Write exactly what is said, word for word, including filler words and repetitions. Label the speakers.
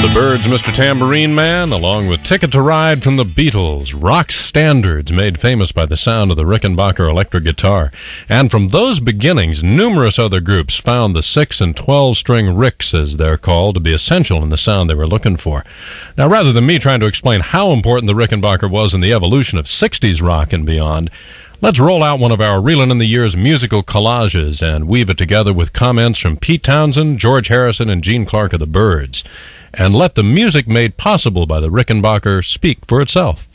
Speaker 1: The Byrds, Mister Tambourine Man, along with Ticket to Ride from the Beatles, rock standards made famous by the sound of the Rickenbacker electric guitar. And from those beginnings, numerous other groups found the six and twelve-string Ricks, as they're called, to be essential in the sound they were looking for. Now, rather than me trying to explain how important the Rickenbacker was in the evolution of sixties rock and beyond, let's roll out one of our Reelin' in the Years musical collages and weave it together with comments from Pete Townsend, George Harrison, and Gene Clark of the Byrds, and let the music made possible by the Rickenbacker speak for itself.